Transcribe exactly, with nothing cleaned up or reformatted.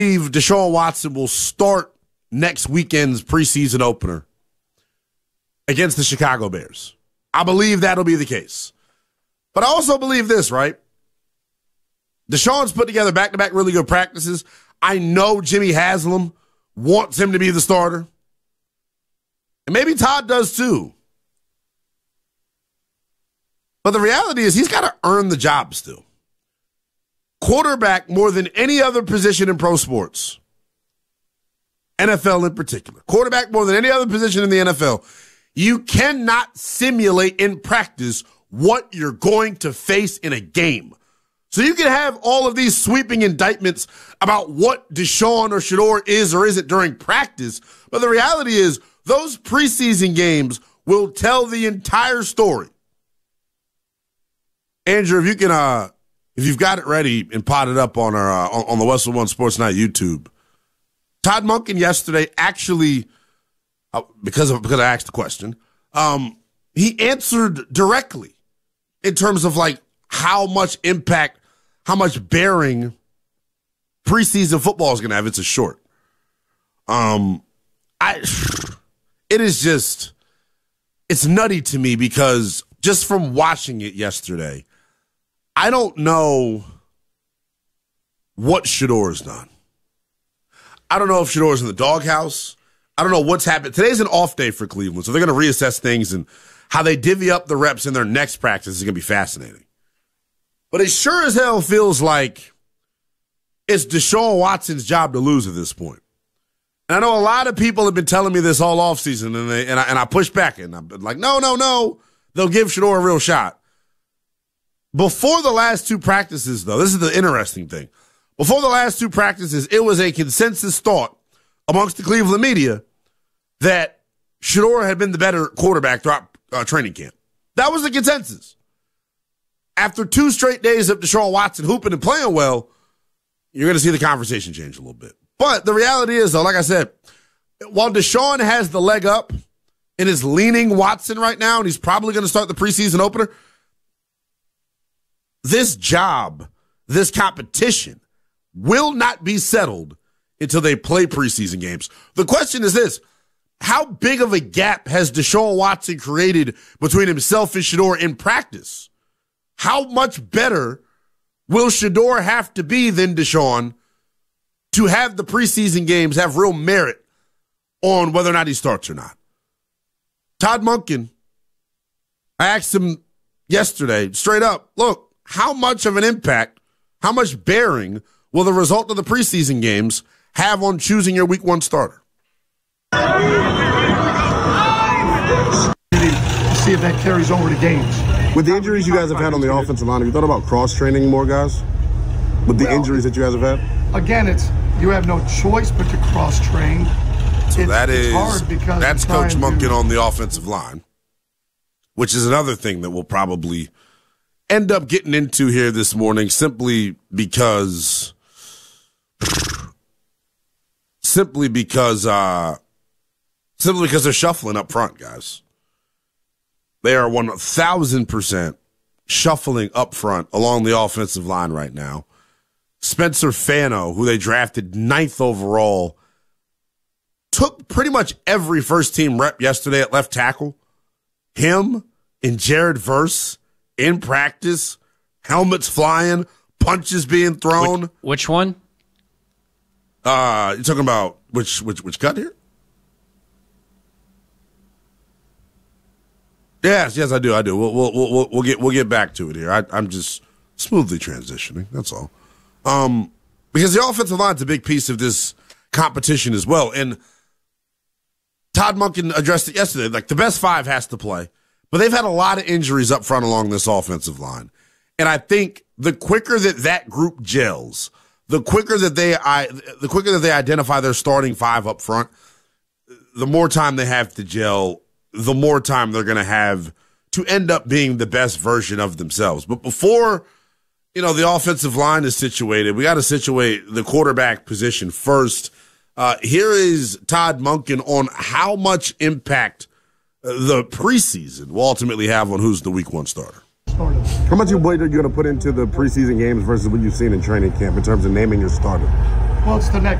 believe Deshaun Watson will start next weekend's preseason opener against the Chicago Bears. I believe that'll be the case. But I also believe this, right? Deshaun's put together back-to-back really good practices. I know Jimmy Haslam wants him to be the starter. And maybe Todd does too. But the reality is he's got to earn the job still. Quarterback more than any other position in pro sports. N F L in particular. Quarterback more than any other position in the N F L. You cannot simulate in practice what you're going to face in a game. So you can have all of these sweeping indictments about what Deshaun or Shedeur is or isn't during practice. But the reality is those preseason games will tell the entire story. Andrew, if you can, uh, if you've got it ready and potted up on our uh, on the Westwood One Sports Night YouTube, Todd Monken yesterday actually, uh, because of because I asked the question, um, he answered directly in terms of like how much impact, how much bearing preseason football is going to have. It's a short. Um, I, it is just, it's nutty to me because just from watching it yesterday, I don't know what Shedeur's done. I don't know if Shedeur's in the doghouse. I don't know what's happened. Today's an off day for Cleveland, so they're going to reassess things, and how they divvy up the reps in their next practice is going to be fascinating. But it sure as hell feels like it's Deshaun Watson's job to lose at this point. And I know a lot of people have been telling me this all offseason, and, they, and, I, and I push back, and I'm like, no, no, no. They'll give Shedeur a real shot. Before the last two practices, though, this is the interesting thing. Before the last two practices, it was a consensus thought amongst the Cleveland media that Shedeur had been the better quarterback throughout uh, training camp. That was the consensus. After two straight days of Deshaun Watson hooping and playing well, you're going to see the conversation change a little bit. But the reality is, though, like I said, while Deshaun has the leg up and is leaning Watson right now, and he's probably going to start the preseason opener, this job, this competition will not be settled until they play preseason games. The question is this: how big of a gap has Deshaun Watson created between himself and Shedeur in practice? How much better will Shedeur have to be than Deshaun to have the preseason games have real merit on whether or not he starts or not? Todd Monken, I asked him yesterday, straight up, look, how much of an impact, how much bearing will the result of the preseason games have on choosing your week one starter? See if that carries over to games. With the injuries you guys have had on the offensive line, have you thought about cross-training more guys? With the well, injuries that you guys have had? Again, it's you have no choice but to cross-train. So it's, that is, it's hard because that's Coach Monken to, on the offensive line, which is another thing that we'll probably end up getting into here this morning simply because, simply because, uh, simply because they're shuffling up front, guys. They are one thousand percent shuffling up front along the offensive line right now. Spencer Fano, who they drafted ninth overall, took pretty much every first-team rep yesterday at left tackle. Him and Jared Verse in practice, helmets flying, punches being thrown. Which, which one? Uh, you're talking about which which which cut here? Yes, yes, I do, I do. We'll we'll we'll, we'll get we'll get back to it here. I, I'm just smoothly transitioning. That's all. Um, because the offensive line's a big piece of this competition as well. And Todd Monken addressed it yesterday. Like, the best five has to play, but they've had a lot of injuries up front along this offensive line. And I think the quicker that that group gels, the quicker that they I the quicker that they identify their starting five up front, the more time they have to gel, the more time they're going to have to end up being the best version of themselves. But before, you know, the offensive line is situated, we got to situate the quarterback position first. Uh, here is Todd Monken on how much impact the preseason will ultimately have on who's the week one starter. How much weight are you going to put into the preseason games versus what you've seen in training camp in terms of naming your starter? Well, it's the next.